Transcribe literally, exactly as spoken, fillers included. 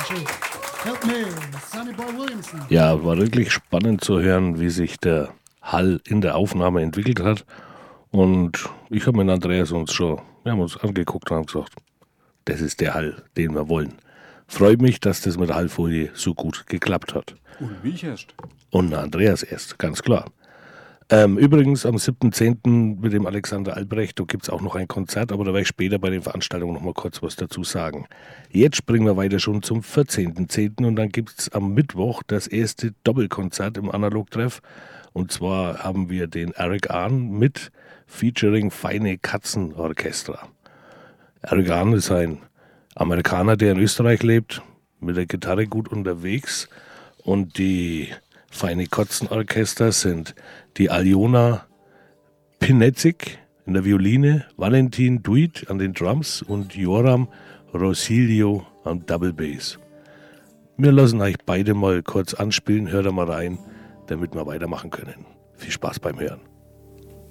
Dankeschön. Help me, Sonny Boy Williamson. Ja, war wirklich spannend zu hören, wie sich der Hall in der Aufnahme entwickelt hat. Und ich habe mit Andreas uns schon, wir haben uns angeguckt und haben gesagt, das ist der Hall, den wir wollen. Freut mich, dass das mit der Hallfolie so gut geklappt hat. Und mich erst. Und Andreas erst, ganz klar. Ähm, übrigens am siebten zehnten mit dem Alexander Albrecht, da gibt es auch noch ein Konzert, aber da werde ich später bei den Veranstaltungen noch mal kurz was dazu sagen. Jetzt springen wir weiter schon zum vierzehnten zehnten und dann gibt es am Mittwoch das erste Doppelkonzert im Analogtreff. Und zwar haben wir den Eric Ahn mit featuring Feine Katzen Orchestra. Eric Ahn ist ein Amerikaner, der in Österreich lebt, mit der Gitarre gut unterwegs. Und die Feine Katzen Orchester sind die Aljona Pinetzik in der Violine, Valentin Duit an den Drums und Joram Rosilio am Double Bass. Wir lassen euch beide mal kurz anspielen, hört da mal rein, damit wir weitermachen können. Viel Spaß beim Hören.